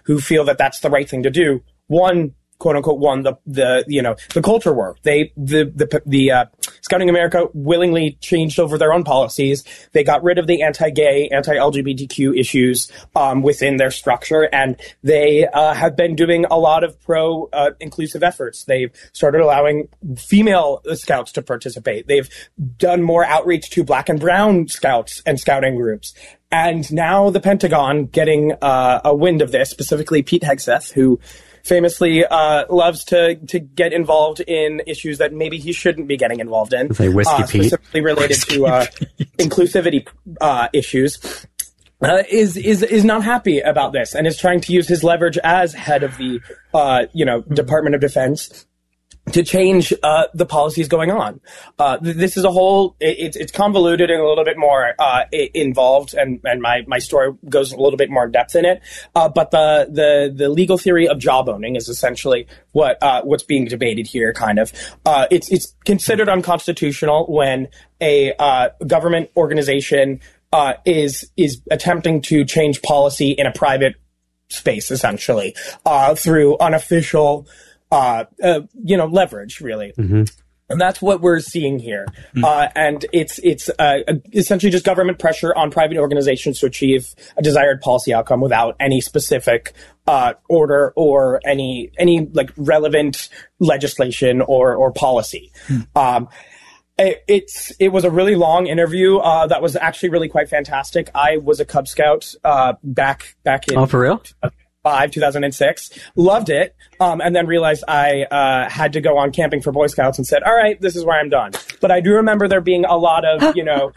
who feel that that's the right thing to do, quote unquote, won the culture war. The Scouting America willingly changed over their own policies. They got rid of the anti-gay, anti-LGBTQ issues within their structure, and they have been doing a lot of inclusive efforts. They've started allowing female scouts to participate. They've done more outreach to Black and Brown scouts and scouting groups. And now the Pentagon getting a wind of this, specifically Pete Hegseth, who famously loves to get involved in issues that maybe he shouldn't be getting involved in. Say Whiskey Pete. Specifically related to inclusivity issues. Is not happy about this and is trying to use his leverage as head of the Department of Defense to change the policies going on. This is a whole, it's convoluted and a little bit more involved, and my story goes a little bit more in depth in it. But the legal theory of job owning is essentially what's being debated here, kind of. It's considered unconstitutional when a government organization is attempting to change policy in a private space, essentially, through unofficial leverage, really. Mm-hmm. And that's what we're seeing here. And it's essentially just government pressure on private organizations to achieve a desired policy outcome without any specific order or any like relevant legislation or policy. It was a really long interview that was actually really quite fantastic. I was a Cub Scout back in... Oh, for real? 2006, loved it, and then realized I had to go on camping for Boy Scouts and said, all right, this is where I'm done. But I do remember there being a lot of,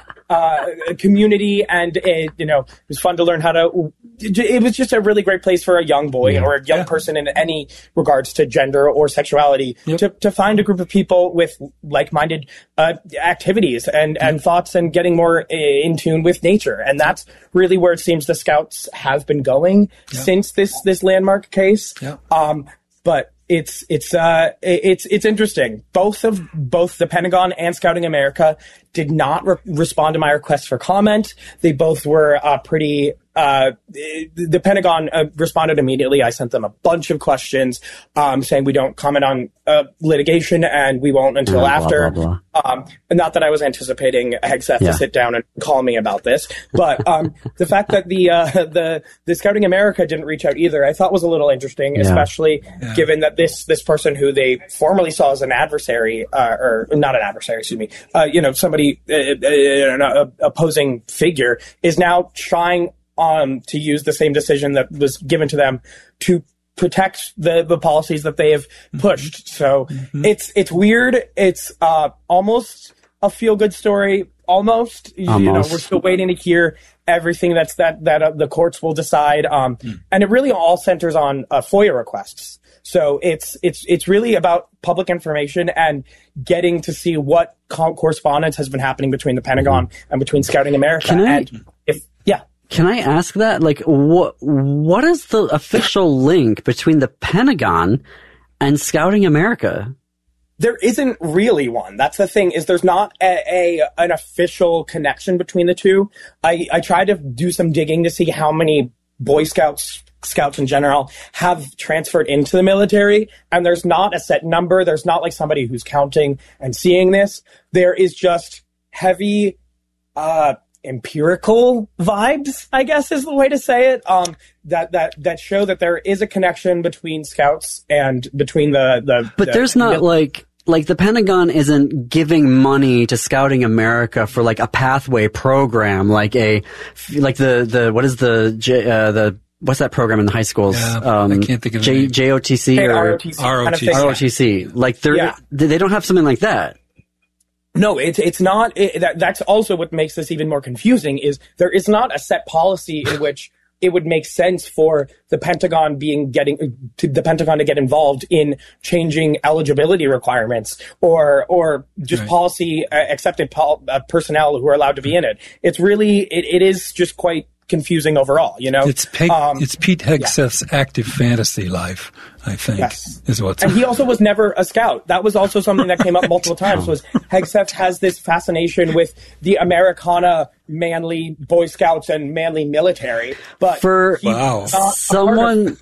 community, and it was fun to learn how to, it was just a really great place for a young boy or a young person in any regards to gender or sexuality to find a group of people with like-minded activities and thoughts and getting more in tune with nature. And that's really where it seems the Scouts have been going since this landmark case. But it's interesting. Both the Pentagon and Scouting America did not respond to my request for comment. They both were pretty. The Pentagon responded immediately. I sent them a bunch of questions saying we don't comment on litigation and we won't until after. Blah, blah, blah. And not that I was anticipating Hegseth to sit down and call me about this, but the fact that the Scouting America didn't reach out either, I thought was a little interesting, especially given that this person who they formerly saw as an adversary, or not an adversary, excuse me, somebody, an opposing figure, is now trying to use the same decision that was given to them to protect the policies that they have pushed. So it's weird. It's almost a feel-good story. Almost. We're still waiting to hear everything that the courts will decide. And it really all centers on FOIA requests. So it's really about public information and getting to see what correspondence has been happening between the Pentagon and between Scouting America. Can I ask that? Like, what is the official link between the Pentagon and Scouting America? There isn't really one. That's the thing, is there's not an official connection between the two. I tried to do some digging to see how many Boy Scouts in general have transferred into the military, and there's not a set number. There's not like somebody who's counting and seeing this. There is just heavy empirical vibes, I guess is the way to say it, that show that there is a connection between Scouts and between But there's not like the Pentagon isn't giving money to Scouting America for like a pathway program, like what's that program in the high schools? I can't think of it. JOTC or ROTC. Like they don't have something like that. No, it's not. That's also what makes this even more confusing, is there is not a set policy in which it would make sense for the Pentagon to get involved in changing eligibility requirements or just policy accepted personnel who are allowed to be in it. It's really, it is just quite confusing overall, It's Pete Hegseth's active fantasy life, I think, is what's. And he also was never a Scout. That was also something that came up multiple times. Was Hegseth has this fascination with the Americana manly Boy Scouts and manly military, but for someone